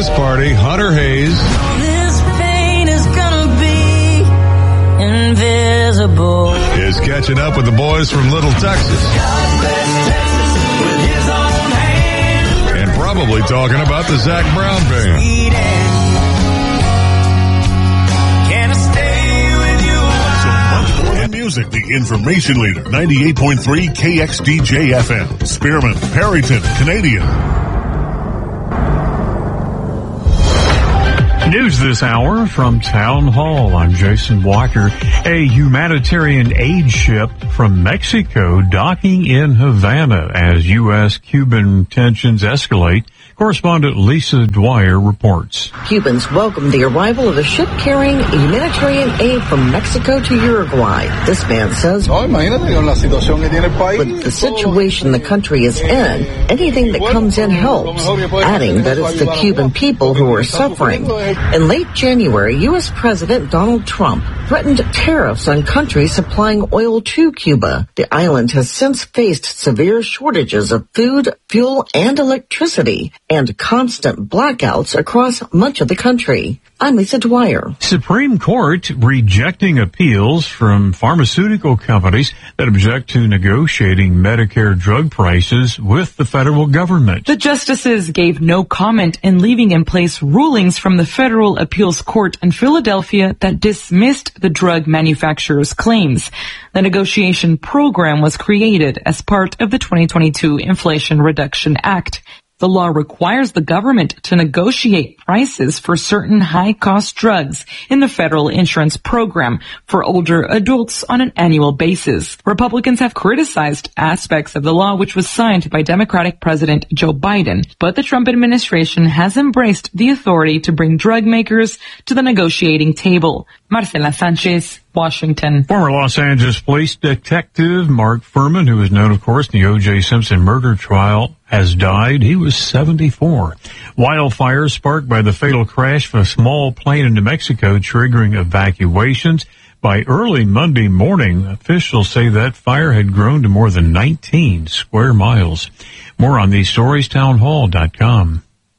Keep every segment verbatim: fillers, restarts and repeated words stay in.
Christmas party, Hunter Hayes. This pain is gonna be invisible. Is catching up with the boys from Little Texas. God bless Texas with his own hand. And probably talking about the Zac Brown Band. Sweet and can I stay with you? So much more than music. The information leader, ninety-eight point three K X D J F M. Spearman, Perryton, Canadian. News this hour from Town Hall. I'm Jason Walker. A humanitarian aid ship from Mexico docking in Havana as U S Cuban tensions escalate. Correspondent Lisa Dwyer reports. Cubans welcomed the arrival of a ship carrying humanitarian aid from Mexico to Uruguay. This man says, No, imagínate con la situación que tiene el país. with the situation the country is in, anything that comes in helps, adding that it's the Cuban people who are suffering. In late January, U S President Donald Trump threatened tariffs on countries supplying oil to Cuba. The island has since faced severe shortages of food, fuel, and electricity, and constant blackouts across much of the country. I'm Lisa Dwyer. Supreme Court rejecting appeals from pharmaceutical companies that object to negotiating Medicare drug prices with the federal government. The justices gave no comment in leaving in place rulings from the Federal Appeals Court in Philadelphia that dismissed the drug manufacturer's claims. The negotiation program was created as part of the twenty twenty-two Inflation Reduction Act. The law requires the government to negotiate prices for certain high-cost drugs in the federal insurance program for older adults on an annual basis. Republicans have criticized aspects of the law, which was signed by Democratic President Joe Biden, but the Trump administration has embraced the authority to bring drug makers to the negotiating table. Marcela Sanchez, Washington. Former Los Angeles police detective Mark Furman, who is known, of course, in the O J Simpson murder trial, has died. He was seventy-four. Wildfires sparked by the fatal crash of a small plane in New Mexico, triggering evacuations. By early Monday morning, officials say that fire had grown to more than nineteen square miles. More on these stories, town hall dot com.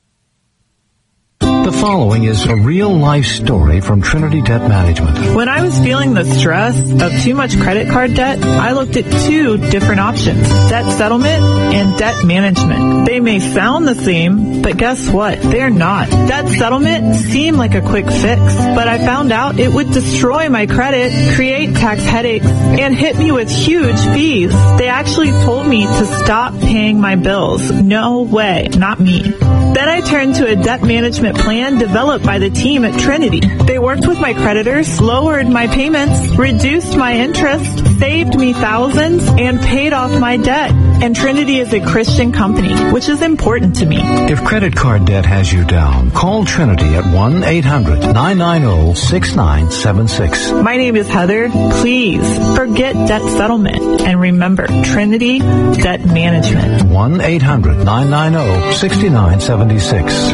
The following is a real-life story from Trinity Debt Management. When I was feeling the stress of too much credit card debt, I looked at two different options, debt settlement and debt management. They may sound the same, but guess what? They're not. Debt settlement seemed like a quick fix, but I found out it would destroy my credit, create tax headaches, and hit me with huge fees. They actually told me to stop paying my bills. No way, not me. Then I turned to a debt management plan developed by the team at Trinity. They worked with my creditors, lowered my payments, reduced my interest, saved me thousands, and paid off my debt. And Trinity is a Christian company, which is important to me. If credit card debt has you down, call Trinity at one eight hundred nine nine zero six nine seven six. My name is Heather. Please forget debt settlement and remember Trinity Debt Management. one eight hundred nine nine zero six nine seven six.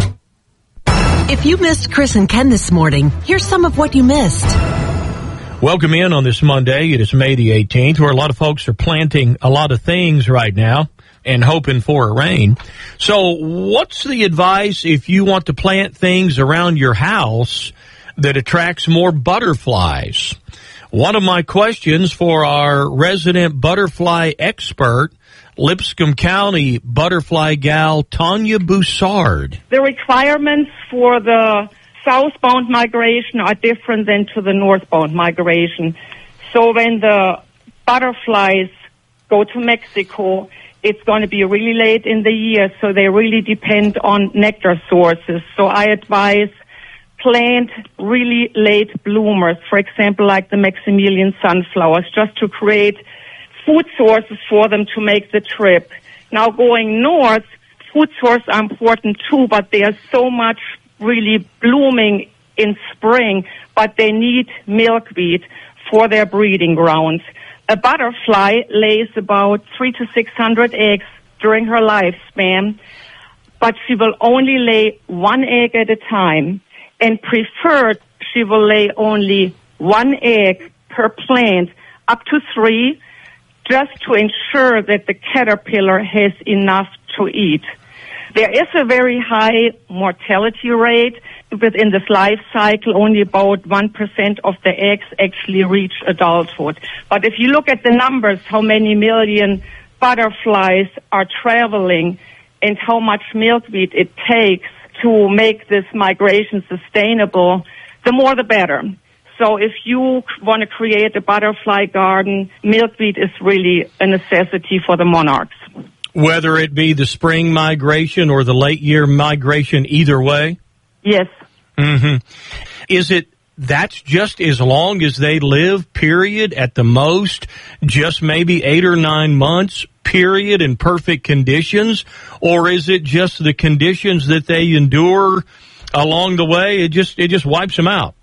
If you missed Chris and Ken this morning, here's some of what you missed. Welcome in on this Monday. It is May the eighteenth, where a lot of folks are planting a lot of things right now and hoping for a rain. So what's the advice if you want to plant things around your house that attracts more butterflies? One of my questions for our resident butterfly expert, Lipscomb County butterfly gal, Tanya Boussard. The requirements for the southbound migration are different than to the northbound migration. So when the butterflies go to Mexico, it's going to be really late in the year, so they really depend on nectar sources. So I advise plant really late bloomers, for example, like the Maximilian sunflowers, just to create food sources for them to make the trip. Now going north, food sources are important too, but there's so much really blooming in spring, but they need milkweed for their breeding grounds. A butterfly lays about three to six hundred eggs during her lifespan, but she will only lay one egg at a time, and preferred she will lay only one egg per plant, up to three, just to ensure that the caterpillar has enough to eat. There is a very high mortality rate. Within this life cycle, only about one percent of the eggs actually reach adulthood. But if you look at the numbers, how many million butterflies are traveling and how much milkweed it takes to make this migration sustainable, the more the better. So if you want to create a butterfly garden, milkweed is really a necessity for the monarchs. Whether it be the spring migration or the late year migration, either way? Yes. Mm-hmm. Is it that's just as long as they live, period, at the most, just maybe eight or nine months, period, in perfect conditions? Or is it just the conditions that they endure along the way? It just it just wipes them out.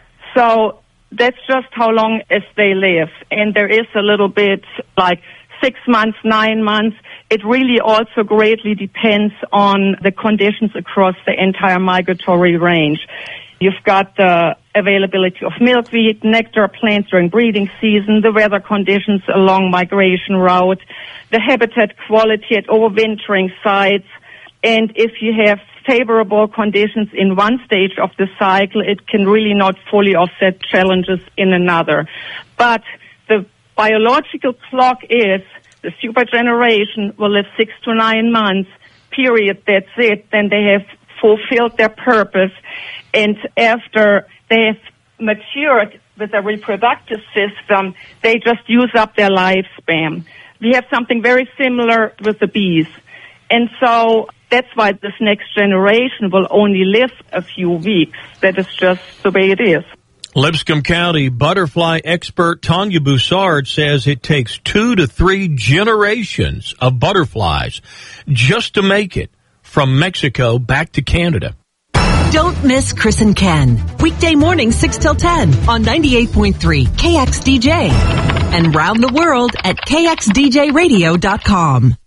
So that's just how long as they live. And there is a little bit like six months, nine months. It really also greatly depends on the conditions across the entire migratory range. You've got the availability of milkweed, nectar plants during breeding season, the weather conditions along migration route, the habitat quality at overwintering sites, and if you have favorable conditions in one stage of the cycle, it can really not fully offset challenges in another. But the biological clock is the super generation will live six to nine months, period, that's it. Then they have fulfilled their purpose. And after they have matured with a reproductive system, they just use up their lifespan. We have something very similar with the bees. And so that's why this next generation will only live a few weeks. That is just the way it is. Lipscomb County butterfly expert Tanya Boussard says it takes two to three generations of butterflies just to make it from Mexico back to Canada. Don't miss Chris and Ken. Weekday morning, six till ten on ninety-eight point three K X D J. And round the world at K X D J radio dot com.